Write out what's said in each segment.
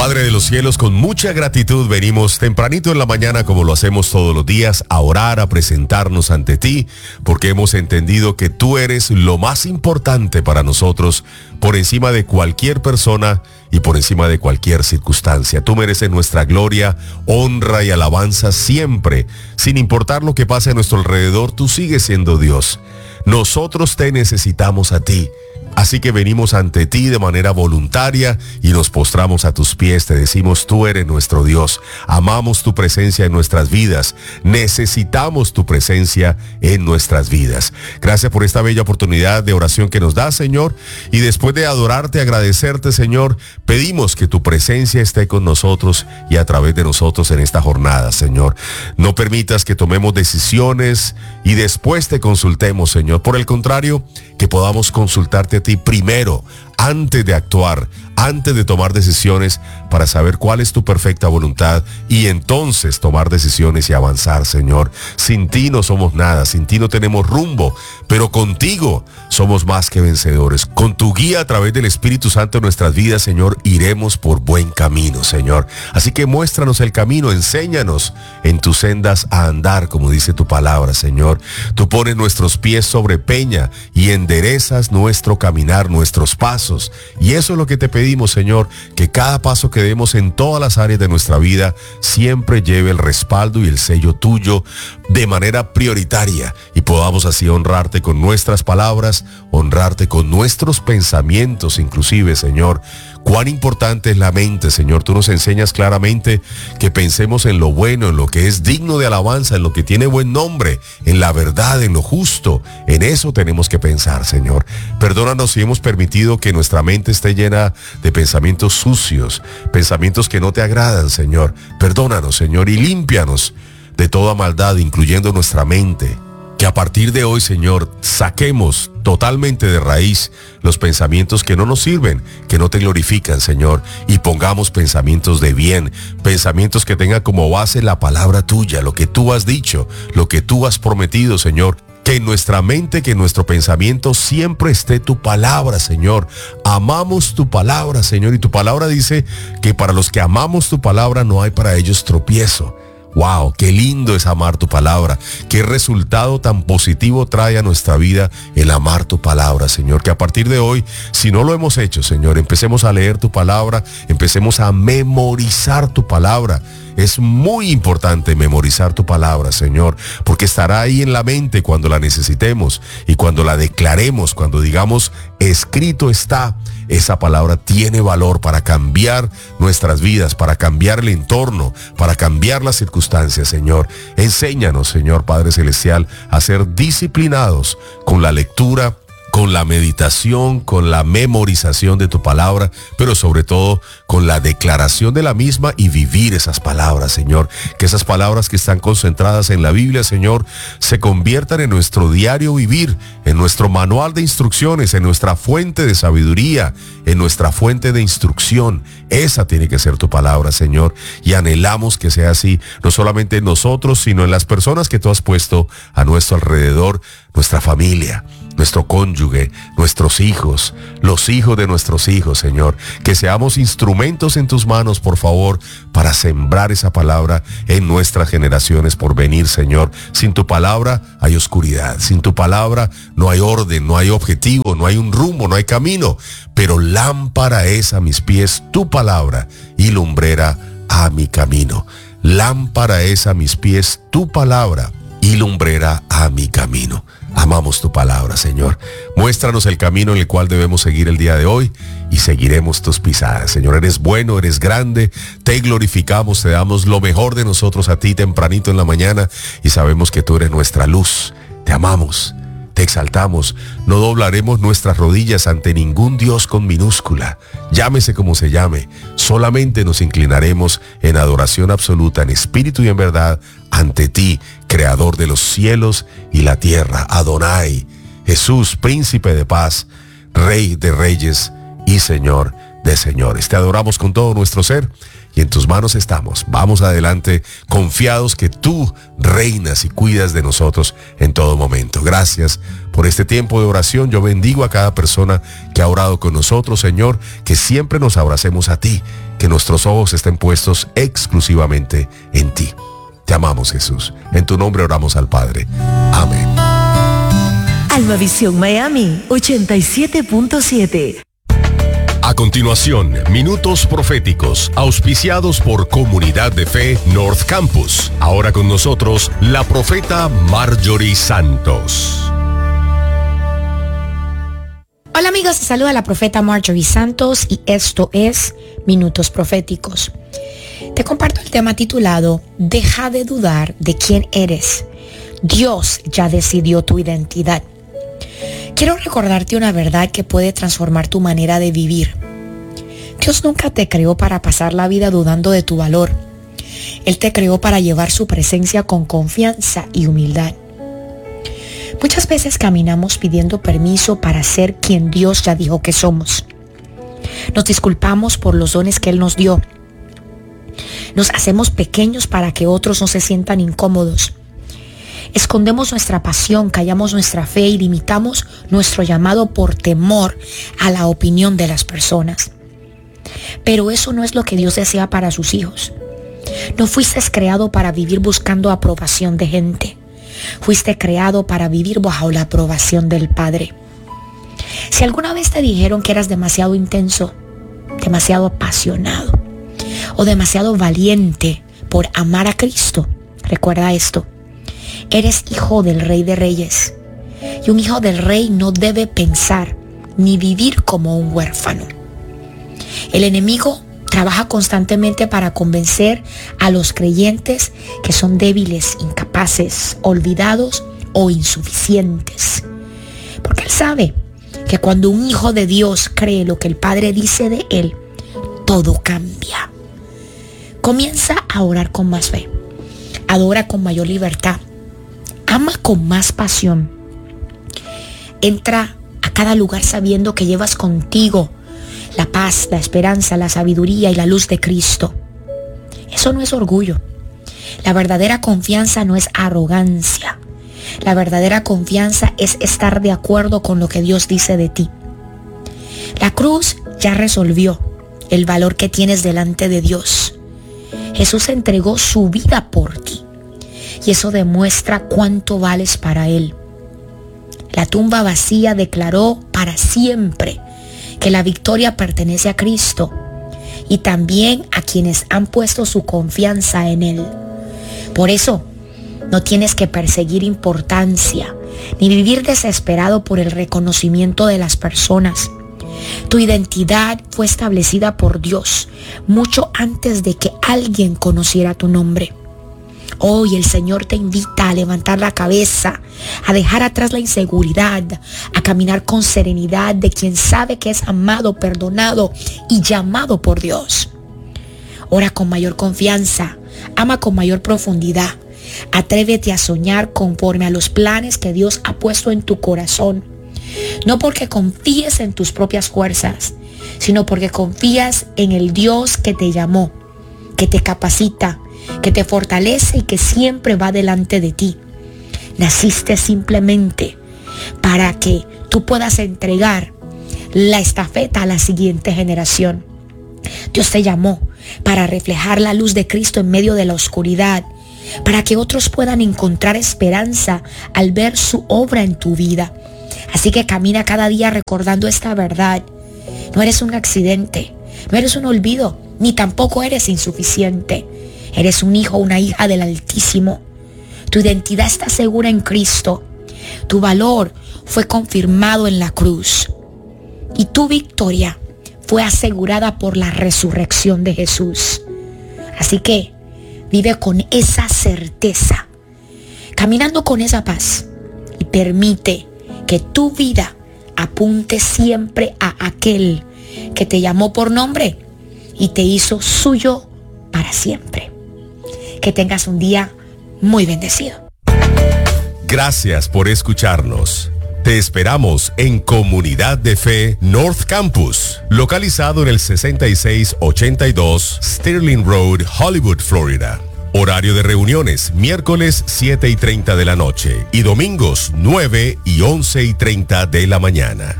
Padre de los cielos, con mucha gratitud venimos tempranito en la mañana, como lo hacemos todos los días, a orar, a presentarnos ante ti, porque hemos entendido que tú eres lo más importante para nosotros, por encima de cualquier persona y por encima de cualquier circunstancia. Tú mereces nuestra gloria, honra y alabanza siempre. Sin importar lo que pase a nuestro alrededor, tú sigues siendo Dios. Nosotros te necesitamos a ti. Así que venimos ante ti de manera voluntaria y nos postramos a tus pies. Te decimos, tú eres nuestro Dios. Amamos tu presencia en nuestras vidas. Necesitamos tu presencia en nuestras vidas. Gracias por esta bella oportunidad de oración que nos das, Señor. Y después de adorarte, agradecerte, Señor, pedimos que tu presencia esté con nosotros y a través de nosotros en esta jornada, Señor. No permitas que tomemos decisiones y después te consultemos, Señor. Por el contrario, que podamos consultarte a ti primero, antes de actuar, antes de tomar decisiones, para saber cuál es tu perfecta voluntad y entonces tomar decisiones y avanzar, Señor. Sin ti no somos nada, sin ti no tenemos rumbo, pero contigo somos más que vencedores. Con tu guía a través del Espíritu Santo en nuestras vidas, Señor, iremos por buen camino, Señor. Así que muéstranos el camino, enséñanos en tus sendas a andar, como dice tu palabra, Señor. Tú pones nuestros pies sobre peña y enderezas nuestro caminar, nuestros pasos. Y eso es lo que te pedimos, Señor, que cada paso que demos en todas las áreas de nuestra vida siempre lleve el respaldo y el sello tuyo de manera prioritaria y podamos así honrarte con nuestras palabras, honrarte con nuestros pensamientos inclusive, Señor. Cuán importante es la mente, Señor. Tú nos enseñas claramente que pensemos en lo bueno, en lo que es digno de alabanza, en lo que tiene buen nombre, en la verdad, en lo justo. En eso tenemos que pensar, Señor. Perdónanos si hemos permitido que nuestra mente esté llena de pensamientos sucios, pensamientos que no te agradan, Señor. Perdónanos, Señor, y límpianos de toda maldad, incluyendo nuestra mente. Que a partir de hoy, Señor, saquemos totalmente de raíz los pensamientos que no nos sirven, que no te glorifican, Señor, y pongamos pensamientos de bien, pensamientos que tengan como base la palabra tuya, lo que tú has dicho, lo que tú has prometido, Señor. Que en nuestra mente, que en nuestro pensamiento siempre esté tu palabra, Señor. Amamos tu palabra, Señor, y tu palabra dice que para los que amamos tu palabra no hay para ellos tropiezo. Wow, qué lindo es amar tu palabra. Qué resultado tan positivo trae a nuestra vida el amar tu palabra, Señor. Que a partir de hoy, si no lo hemos hecho, Señor, empecemos a leer tu palabra, empecemos a memorizar tu palabra. Es muy importante memorizar tu palabra, Señor, porque estará ahí en la mente cuando la necesitemos y cuando la declaremos, cuando digamos, escrito está. Esa palabra tiene valor para cambiar nuestras vidas, para cambiar el entorno, para cambiar las circunstancias, Señor. Enséñanos, Señor Padre Celestial, a ser disciplinados con la lectura, con la meditación, con la memorización de tu palabra, pero sobre todo con la declaración de la misma y vivir esas palabras, Señor. Que esas palabras que están concentradas en la Biblia, Señor, se conviertan en nuestro diario vivir, en nuestro manual de instrucciones, en nuestra fuente de sabiduría, en nuestra fuente de instrucción. Esa tiene que ser tu palabra, Señor, y anhelamos que sea así, no solamente en nosotros, sino en las personas que tú has puesto a nuestro alrededor, nuestra familia, nuestro cónyuge, nuestros hijos, los hijos de nuestros hijos, Señor. Que seamos instrumentos en tus manos, por favor, para sembrar esa palabra en nuestras generaciones por venir, Señor. Sin tu palabra hay oscuridad. Sin tu palabra no hay orden, no hay objetivo, no hay un rumbo, no hay camino. Pero lámpara es a mis pies tu palabra y lumbrera a mi camino. Lámpara es a mis pies tu palabra y lumbrera a mi camino. Amamos tu palabra, Señor. Muéstranos el camino en el cual debemos seguir el día de hoy y seguiremos tus pisadas. Señor, eres bueno, eres grande, te glorificamos, te damos lo mejor de nosotros a ti tempranito en la mañana y sabemos que tú eres nuestra luz. Te amamos, te exaltamos, no doblaremos nuestras rodillas ante ningún Dios con minúscula. Llámese como se llame, solamente nos inclinaremos en adoración absoluta, en espíritu y en verdad, ante ti, Creador de los cielos y la tierra, Adonai, Jesús, Príncipe de paz, Rey de reyes y Señor de señores. Te adoramos con todo nuestro ser y en tus manos estamos. Vamos adelante, confiados que tú reinas y cuidas de nosotros en todo momento. Gracias por Por este tiempo de oración yo bendigo a cada persona que ha orado con nosotros, Señor, que siempre nos abracemos a ti, que nuestros ojos estén puestos exclusivamente en ti. Te amamos, Jesús. En tu nombre oramos al Padre. Amén. Almavisión Miami 87.7. A continuación, minutos proféticos, auspiciados por Comunidad de Fe North Campus. Ahora con nosotros, la profeta Marjorie Santos. Hola amigos, se saluda la profeta Marjorie Santos y esto es Minutos Proféticos. Te comparto el tema titulado Deja de dudar de quién eres. Dios ya decidió tu identidad. Quiero recordarte una verdad que puede transformar tu manera de vivir. Dios nunca te creó para pasar la vida dudando de tu valor. Él te creó para llevar su presencia con confianza y humildad. Muchas veces caminamos pidiendo permiso para ser quien Dios ya dijo que somos. Nos disculpamos por los dones que Él nos dio. Nos hacemos pequeños para que otros no se sientan incómodos. Escondemos nuestra pasión, callamos nuestra fe y limitamos nuestro llamado por temor a la opinión de las personas. Pero eso no es lo que Dios desea para sus hijos. No fuiste creado para vivir buscando aprobación de gente. Fuiste creado para vivir bajo la aprobación del Padre. Si alguna vez te dijeron que eras demasiado intenso, demasiado apasionado o demasiado valiente por amar a Cristo, recuerda esto. Eres hijo del Rey de Reyes. Y un hijo del Rey no debe pensar ni vivir como un huérfano. El enemigo trabaja constantemente para convencer a los creyentes que son débiles, incapaces, olvidados o insuficientes. Porque él sabe que cuando un hijo de Dios cree lo que el Padre dice de él, todo cambia. Comienza a orar con más fe. Adora con mayor libertad. Ama con más pasión. Entra a cada lugar sabiendo que llevas contigo la paz, la esperanza, la sabiduría y la luz de Cristo. Eso no es orgullo. La verdadera confianza no es arrogancia. La verdadera confianza es estar de acuerdo con lo que Dios dice de ti. La cruz ya resolvió el valor que tienes delante de Dios. Jesús entregó su vida por ti. Y eso demuestra cuánto vales para Él. La tumba vacía declaró para siempre que la victoria pertenece a Cristo y también a quienes han puesto su confianza en Él. Por eso, no tienes que perseguir importancia ni vivir desesperado por el reconocimiento de las personas. Tu identidad fue establecida por Dios mucho antes de que alguien conociera tu nombre. Hoy el Señor te invita a levantar la cabeza, a dejar atrás la inseguridad, a caminar con serenidad de quien sabe que es amado, perdonado y llamado por Dios. Ora con mayor confianza, ama con mayor profundidad. Atrévete a soñar conforme a los planes que Dios ha puesto en tu corazón. No porque confíes en tus propias fuerzas, sino porque confías en el Dios que te llamó, que te capacita, que te fortalece y que siempre va delante de ti. Naciste simplemente para que tú puedas entregar la estafeta a la siguiente generación. Dios te llamó para reflejar la luz de Cristo en medio de la oscuridad, para que otros puedan encontrar esperanza al ver su obra en tu vida. Así que camina cada día recordando esta verdad. No eres un accidente, no eres un olvido, ni tampoco eres insuficiente. Eres un hijo o una hija del Altísimo. Tu identidad está segura en Cristo. Tu valor fue confirmado en la cruz. Y tu victoria fue asegurada por la resurrección de Jesús. Así que vive con esa certeza, caminando con esa paz. Y permite que tu vida apunte siempre a aquel que te llamó por nombre y te hizo suyo para siempre. Que tengas un día muy bendecido. Gracias por escucharnos. Te esperamos en Comunidad de Fe North Campus, localizado en el 6682 Sterling Road, Hollywood, Florida. Horario de reuniones, miércoles 7:30 de la noche y domingos 9 y 11:30 de la mañana.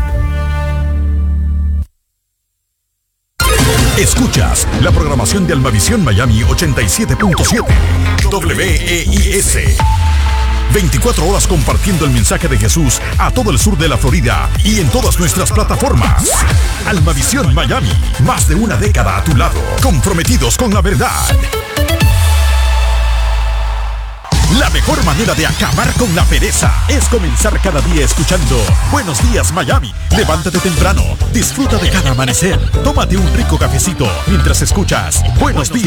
Escuchas la programación de Almavisión Miami 87.7 WEIS. 24 horas compartiendo el mensaje de Jesús a todo el sur de la Florida y en todas nuestras plataformas. Almavisión Miami, más de una década a tu lado, comprometidos con la verdad. La mejor manera de acabar con la pereza es comenzar cada día escuchando Buenos Días Miami. Levántate temprano, disfruta de cada amanecer, tómate un rico cafecito mientras escuchas Buenos Días